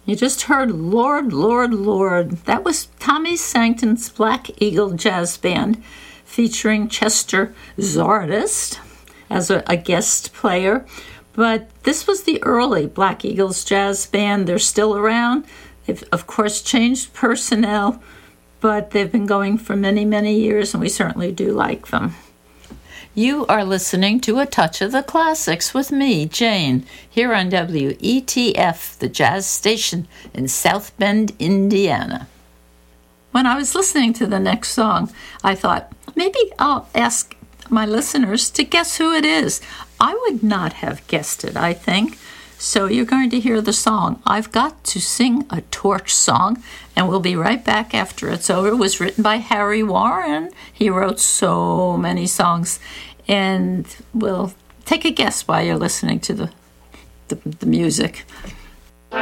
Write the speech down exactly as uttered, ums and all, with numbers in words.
You just heard Lord, Lord, Lord. That was Tommy Sankton's Black Eagle Jazz Band featuring Chester Zardist as a, a guest player. But this was the early Black Eagles Jazz Band. They're still around. They've, of course, changed personnel, but they've been going for many, many years, and we certainly do like them. You are listening to A Touch of the Classics with me, Jane, here on W E T F, the jazz station in South Bend, Indiana. When I was listening to the next song, I thought, maybe I'll ask my listeners to guess who it is. I would not have guessed it, I think. So you're going to hear the song, I've Got to Sing a Torch Song, and we'll be right back after it's over. It was written by Harry Warren. He wrote so many songs, and we'll take a guess while you're listening to the, the, the music.